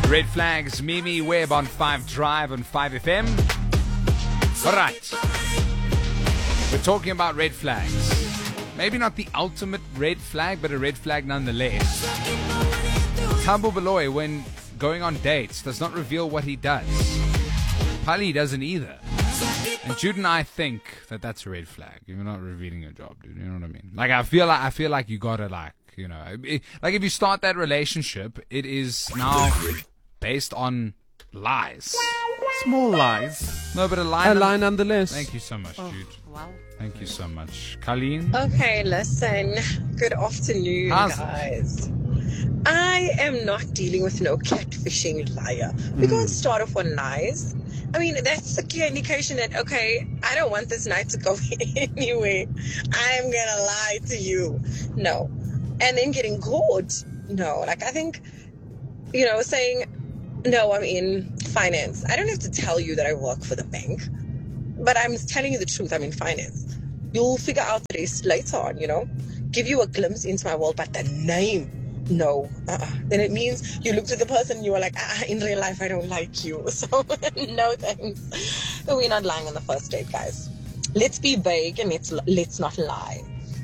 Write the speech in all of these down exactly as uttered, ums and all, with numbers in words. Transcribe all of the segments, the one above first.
Red Flags, Mimi Webb on five Drive on five F M. Alright. We're talking about red flags. Maybe not the ultimate red flag, but a red flag nonetheless. Thabo Baloyi, when going on dates, does not reveal what he does. Pali doesn't either. And Jude and I think that that's a red flag. You're not revealing your job, dude. You know what I mean? Like, I feel like I feel like you gotta, like, you know, it, like if you start that relationship, it is now based on lies. Small lies. No, but a lie. A lie nonetheless. Thank you so much, Oh, Jude. wow. Thank you so much. Colleen? Okay, listen. Good afternoon, How's- guys. I am not dealing with no catfishing liar. We're going to start off on lies. I mean, that's a clear indication that, okay, I don't want this night to go anywhere. I'm going to lie to you. No. And then getting caught. No. Like, I think, you know, saying, no, I'm in finance. I don't have to tell you that I work for the bank, but I'm telling you the truth. I'm in finance. You'll figure out the rest later on, you know, give you a glimpse into my world, but the name, no. Uh-uh. Then it means you looked at the person and you were like, ah, in real life, I don't like you. So no thanks. We're not lying on the first date, guys. Let's be vague and let's, let's not lie.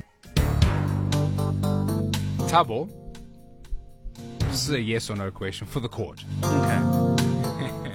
Thabo? This is a yes or no question for the court. Okay.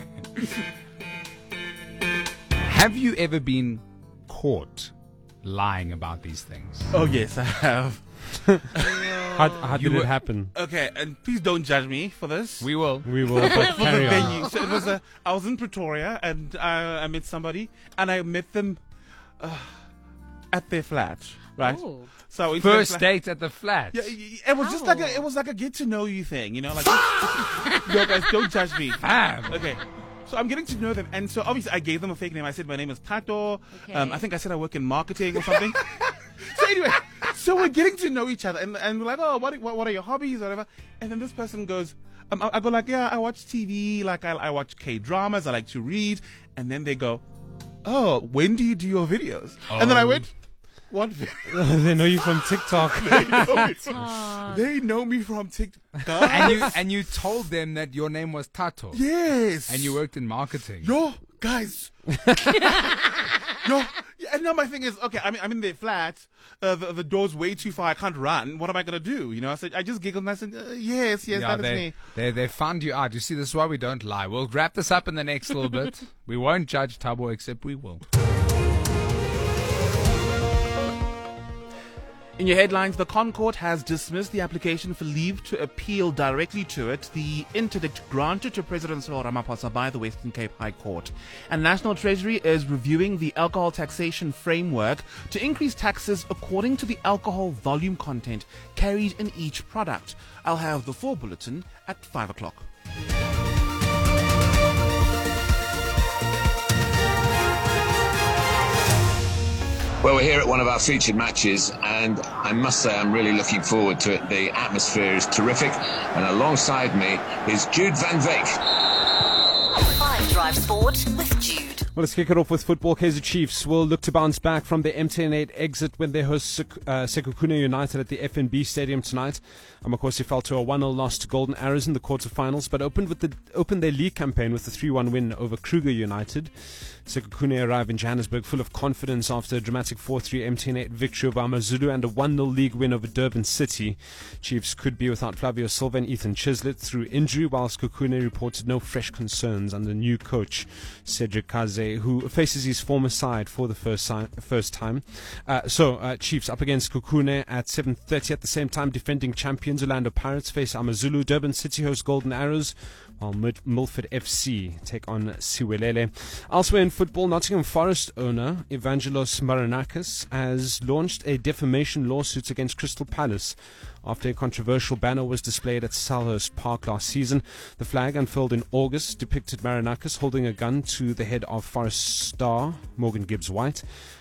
Have you ever been caught lying about these things? Oh, yes, I have. How, how You did were- it happen? Okay, and please don't judge me for this. We will. We will, but For carry the on. venue. So it was a, I was in Pretoria and I, I met somebody and I met them uh, at their flat, right? Oh. So I went to their First flat. date at the flat. Yeah, y- it was just like a, it was like a get to know you thing, you know, like yo guys, don't judge me. Fam. Okay. So I'm getting to know them, and so obviously I gave them a fake name. I said my name is Tato. Okay. Um, I think I said I work in marketing or something. So anyway, so we're getting to know each other, and, and we're like, oh, what, what what are your hobbies, or whatever. And then this person goes, um, I, I go like, yeah, I watch T V, like I, I watch K dramas, I like to read, and then they go, oh, when do you do your videos? And then I Oh. went, what video? They know you from TikTok. They know me from, they know me from TikTok. And you and you told them that your name was Tato. Yes. And you worked in marketing. Yo, guys. Yo. Yeah, and now my thing is, okay, I mean, I'm in their flat. Uh, the, the door's way too far. I can't run. What am I going to do? You know, I said, I just giggled and I said, uh, yes, yes, Yeah, that is they, me. they they found you out. You see, this is why we don't lie. We'll wrap this up in the next little bit. We won't judge Thabo, except we will. In your headlines, the Concourt has dismissed the application for leave to appeal directly to it, the interdict granted to President Cyril Ramaphosa by the Western Cape High Court. And National Treasury is reviewing the alcohol taxation framework to increase taxes according to the alcohol volume content carried in each product. I'll have the full bulletin at five o'clock. Well, we're here at one of our featured matches, and I must say I'm really looking forward to it. The atmosphere is terrific, and alongside me is Jude Van Veek. five Drive Sport with Jude. Well, let's kick it off with football. Kaizer Chiefs will look to bounce back from their M T N eight exit when they host Sek- uh, Sekhukhune United at the F N B Stadium tonight. Amakosi fell to a one nil loss to Golden Arrows in the quarterfinals, but opened with the opened their league campaign with a three one win over Kruger United. Sekhukhune arrived in Johannesburg full of confidence after a dramatic four three M T N eight victory over AmaZulu and a one nil league win over Durban City. Chiefs could be without Flavio Silva and Ethan Chislett through injury, whilst Sekhukhune reported no fresh concerns under new coach Cedric Kaze, who faces his former side for the first, si- first time. Uh, so, uh, Chiefs up against Sekhukhune at seven thirty. At the same time, defending champions Orlando Pirates face AmaZulu. Durban City host Golden Arrows, while Mid- Milford F C take on Siwelele. Elsewhere in football, Nottingham Forest owner Evangelos Marinakis has launched a defamation lawsuit against Crystal Palace after a controversial banner was displayed at Selhurst Park last season. The flag, unfurled in August, depicted Marinakis holding a gun to the head of Forest star Morgan Gibbs-White.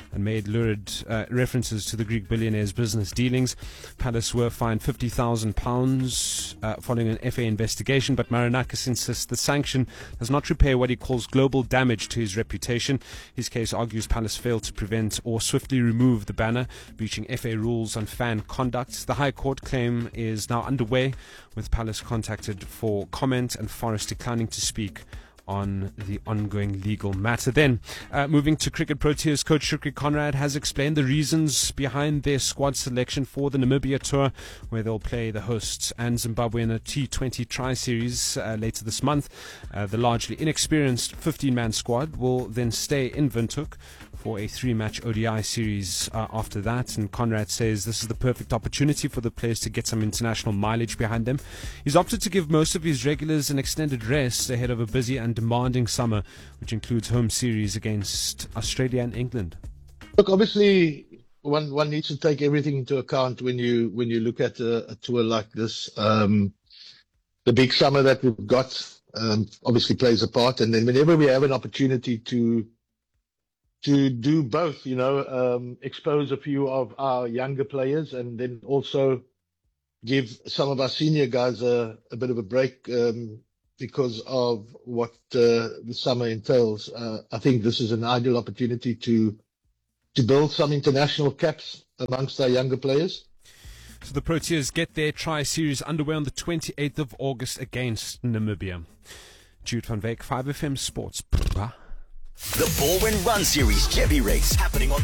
and made lurid uh, references to the Greek billionaire's business dealings. Palace were fined fifty thousand pounds uh, following an F A investigation, but Marinakis insists the sanction does not repair what he calls global damage to his reputation. His case argues Palace failed to prevent or swiftly remove the banner, breaching F A rules on fan conduct. The High Court claim is now underway, with Palace contacted for comment and Forest declining to speak on the ongoing legal matter. Then, uh, moving to cricket, Proteas coach Shukri Conrad has explained the reasons behind their squad selection for the Namibia tour, where they'll play the hosts and Zimbabwe in a T twenty tri-series uh, later this month. Uh, the largely inexperienced fifteen-man squad will then stay in Windhoek for a three-match O D I series uh, after that, and Conrad says this is the perfect opportunity for the players to get some international mileage behind them. He's opted to give most of his regulars an extended rest ahead of a busy and demanding summer, which includes home series against Australia and England. Look, obviously, one one needs to take everything into account when you when you look at a, a tour like this. Um, the big summer that we've got um, obviously plays a part, and then whenever we have an opportunity to to do both, you know, um, expose a few of our younger players and then also give some of our senior guys a, a bit of a break um, because of what uh, the summer entails. Uh, I think this is an ideal opportunity to to build some international caps amongst our younger players. So the Proteas get their tri-series underway on the twenty-eighth of August against Namibia. Jude van Veek, five F M Sports. The Baldwin Run Series Chevy Race happening on